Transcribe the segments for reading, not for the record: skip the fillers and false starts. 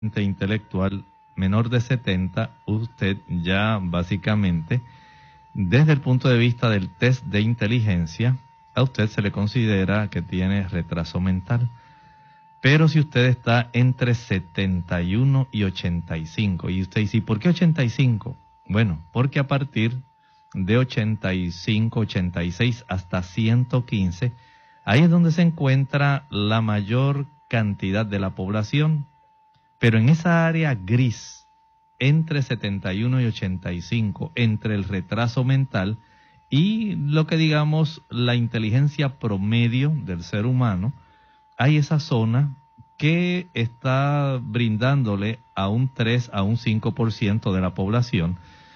intelectual menor de 70, usted ya básicamente, desde el punto de vista del test de inteligencia, a usted se le considera que tiene retraso mental. Pero si usted está entre 71 y 85, y usted dice, ¿por qué 85? Bueno, porque a partir de 85, 86 hasta 115, ahí es donde se encuentra la mayor cantidad de la población. Pero en esa área gris, entre 71 y 85, entre el retraso mental y lo que digamos la inteligencia promedio del ser humano, hay esa zona que está brindándole a un 3 a un 5% de la población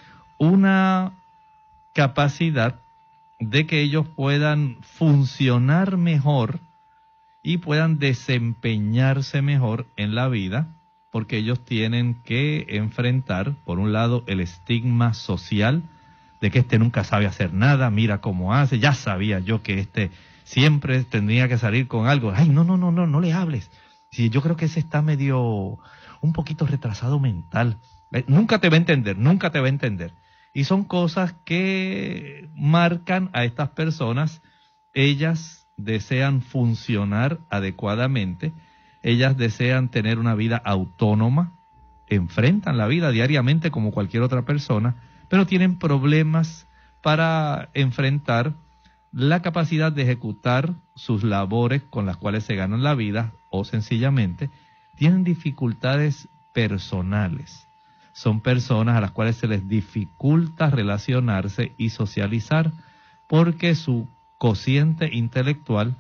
una capacidad de que ellos puedan funcionar mejor y puedan desempeñarse mejor en la vida, porque ellos tienen que enfrentar, por un lado, el estigma social de que este nunca sabe hacer nada, mira cómo hace, ya sabía yo que este siempre tendría que salir con algo. Ay, no le hables. Sí, yo creo que ese está medio, un poquito retrasado mental. Nunca te va a entender. Y son cosas que marcan a estas personas. Ellas desean funcionar adecuadamente, ellas desean tener una vida autónoma, enfrentan la vida diariamente como cualquier otra persona, pero tienen problemas para enfrentar la capacidad de ejecutar sus labores con las cuales se ganan la vida, o sencillamente tienen dificultades personales. Son personas a las cuales se les dificulta relacionarse y socializar porque su cociente intelectual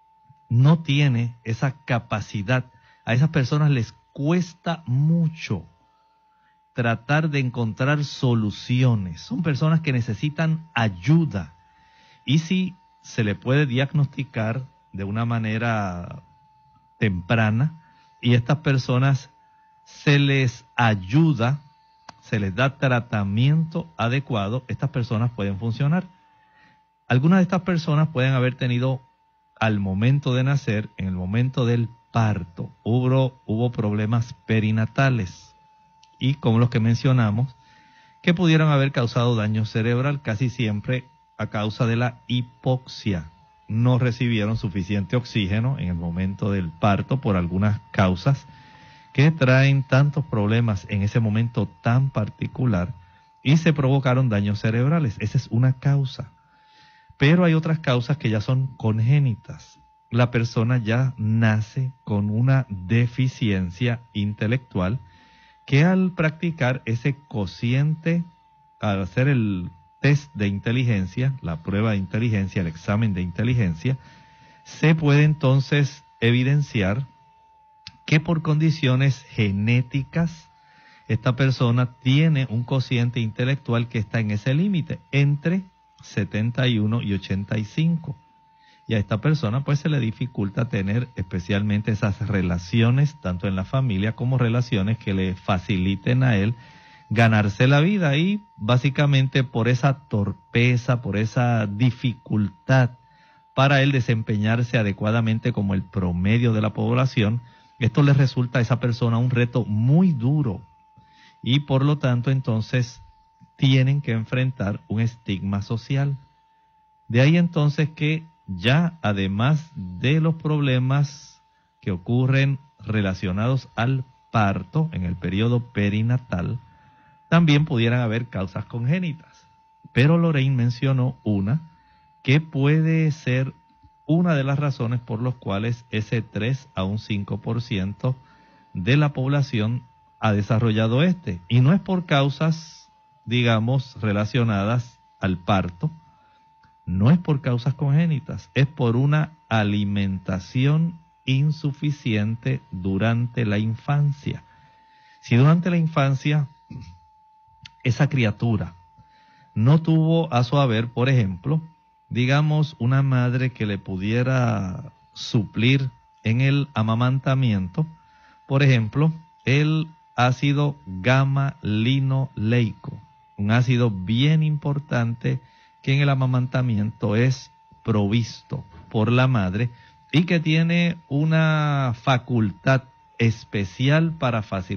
no tiene esa capacidad. A esas personas les cuesta mucho tratar de encontrar soluciones. Son personas que necesitan ayuda. Y si se le puede diagnosticar de una manera temprana y estas personas se les ayuda, se les da tratamiento adecuado, estas personas pueden funcionar. Algunas de estas personas pueden haber tenido al momento de nacer, en el momento del parto, hubo problemas perinatales y como los que mencionamos, que pudieron haber causado daño cerebral, casi siempre a causa de la hipoxia. No recibieron suficiente oxígeno en el momento del parto por algunas causas que traen tantos problemas en ese momento tan particular y se provocaron daños cerebrales. Esa es una causa. Pero hay otras causas que ya son congénitas. La persona ya nace con una deficiencia intelectual que al practicar ese cociente, al hacer el test de inteligencia, la prueba de inteligencia, el examen de inteligencia, se puede entonces evidenciar que por condiciones genéticas esta persona tiene un cociente intelectual que está en ese límite, entre 71 y 85. Y a esta persona pues se le dificulta tener especialmente esas relaciones, tanto en la familia como relaciones que le faciliten a él ganarse la vida, y básicamente por esa torpeza, por esa dificultad para él desempeñarse adecuadamente como el promedio de la población, esto le resulta a esa persona un reto muy duro y por lo tanto entonces tienen que enfrentar un estigma social. De ahí entonces que ya además de los problemas que ocurren relacionados al parto en el periodo perinatal, también pudieran haber causas congénitas. Pero Lorraine mencionó una que puede ser una de las razones por las cuales ese 3 a un 5% de la población ha desarrollado este. Y no es por causas, digamos, relacionadas al parto, no es por causas congénitas, es por una alimentación insuficiente durante la infancia. Si durante la infancia esa criatura no tuvo a su haber, por ejemplo, digamos, una madre que le pudiera suplir en el amamantamiento, por ejemplo, el ácido gamma-linoleico, un ácido bien importante que en el amamantamiento es provisto por la madre y que tiene una facultad especial para facilitar